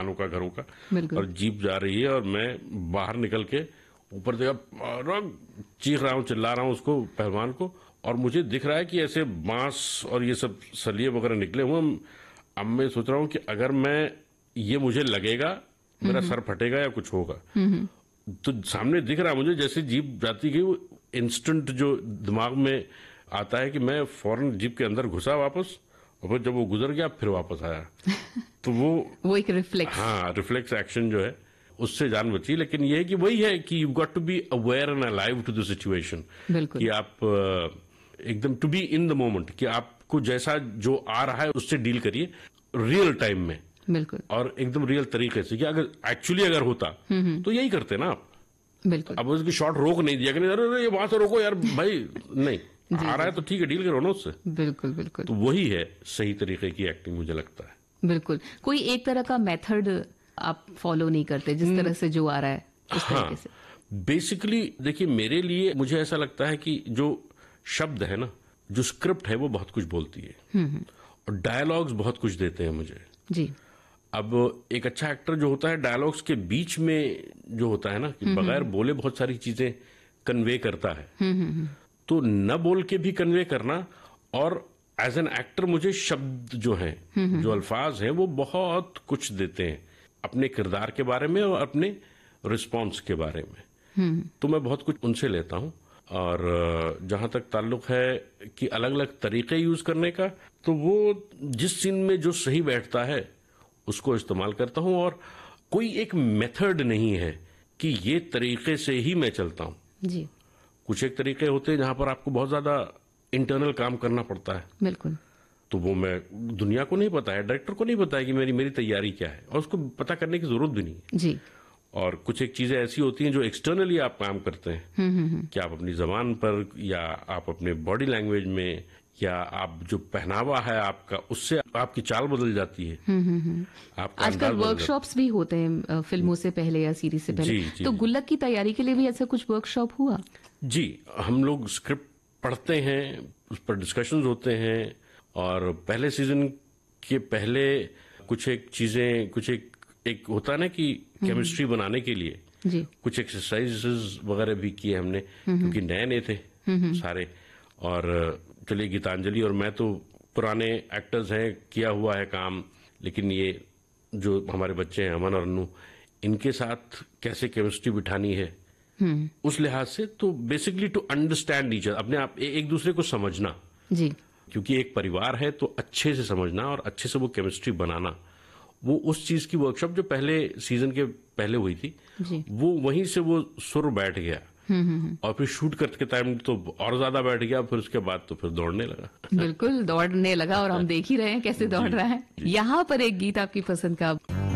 मकानों का, घरों का, बिल्कुल। और जीप जा रही है और मैं बाहर निकल के ऊपर देखा, चीख रहा हूँ, चिल्ला रहा हूँ उसको, पहलवान को, और मुझे दिख रहा है कि ऐसे बांस और ये सब सलिए वगैरह निकले हुए। अब मैं सोच रहा हूँ कि अगर मैं, ये मुझे लगेगा, मेरा सर फटेगा या कुछ होगा। तो सामने दिख रहा है मुझे, जैसे जीप जाती गई, वो इंस्टेंट जो दिमाग में आता है कि मैं फौरन जीप के अंदर घुसा वापस, और फिर जब वो गुजर गया फिर वापस आया। तो वो एक रिफ्लेक्स। हाँ, रिफ्लेक्स एक्शन जो है, उससे जान बची। लेकिन ये है कि वही है कि you got to be aware and alive to the situation, बिल्कुल। कि आप एकदम to be in the moment, कि आपको जैसा जो आ रहा है उससे डील करिए रियल टाइम में। बिल्कुल। और एकदम रियल तरीके से, कि अगर एक्चुअली अगर होता तो यही करते ना आप। बिल्कुल। अब उसकी शॉट रोक नहीं दिया कि नहीं, अरे ये वहां से रोको यार भाई, नहीं आ रहा है तो ठीक है, डील करो ना उससे। बिल्कुल बिल्कुल। तो वही है सही तरीके की एक्टिंग, मुझे लगता है। बिल्कुल। कोई एक तरह का मेथड आप फॉलो नहीं करते, जिस तरह से जो आ रहा है उस तरीके से? बेसिकली देखिए, मेरे लिए मुझे ऐसा लगता है कि जो शब्द है ना, जो स्क्रिप्ट है, वो बहुत कुछ बोलती है, और डायलॉग्स बहुत कुछ देते हैं मुझे जी। अब एक अच्छा एक्टर जो होता है, डायलॉग्स के बीच में जो होता है ना, कि बगैर बोले बहुत सारी चीजें कन्वे करता है। तो न बोल के भी कन्वे करना, और एज एन एक्टर मुझे शब्द जो हैं, जो अल्फाज हैं, वो बहुत कुछ देते हैं अपने किरदार के बारे में और अपने रिस्पॉन्स के बारे में। तो मैं बहुत कुछ उनसे लेता हूं। और जहां तक ताल्लुक है कि अलग अलग तरीके यूज करने का, तो वो जिस सीन में जो सही बैठता है उसको इस्तेमाल करता हूं। और कोई एक मेथड नहीं है कि ये तरीके से ही मैं चलता हूं। जी। कुछ एक तरीके होते हैं जहां पर आपको बहुत ज्यादा इंटरनल काम करना पड़ता है। बिल्कुल। तो वो मैं, दुनिया को नहीं पता है, डायरेक्टर को नहीं पता है कि मेरी तैयारी क्या है, और उसको पता करने की जरूरत भी नहीं है। जी। और कुछ एक चीजें ऐसी होती हैं जो एक्सटर्नली आप काम करते हैं, कि आप अपनी जबान पर, या आप अपने बॉडी लैंग्वेज में, या आप जो पहनावा है आपका, उससे आपकी चाल बदल जाती है। आपका आजकल वर्कशॉप्स भी होते हैं फिल्मों से पहले या सीरीज से पहले। जी, तो गुल्लक की तैयारी के लिए भी ऐसा कुछ वर्कशॉप हुआ? जी, हम लोग स्क्रिप्ट पढ़ते हैं, उस पर डिस्कशंस होते हैं, और पहले सीजन के पहले कुछ एक चीजें, कुछ एक होता है ना कि केमिस्ट्री बनाने के लिए जी। कुछ एक्सरसाइजेस वगैरह भी किए हमने, क्योंकि नए नए थे सारे। और चलिए, गीतांजलि और मैं तो पुराने एक्टर्स हैं, किया हुआ है काम, लेकिन ये जो हमारे बच्चे हैं, अमन और अनु, इनके साथ कैसे केमिस्ट्री बिठानी है, उस लिहाज से। तो basically to understand each other, अपने आप एक दूसरे को समझना। जी। क्योंकि एक परिवार है, तो अच्छे से समझना और अच्छे से वो केमिस्ट्री बनाना, वो उस चीज की वर्कशॉप जो पहले सीजन के पहले हुई थी, जी। वो वहीं से वो सुर बैठ गया। और फिर शूट करते टाइम तो और ज्यादा बैठ गया, फिर उसके बाद तो फिर दौड़ने लगा। बिल्कुल दौड़ने लगा, और हम देख ही रहे हैं कैसे दौड़ रहा है। यहाँ पर एक गीत आपकी पसंद का।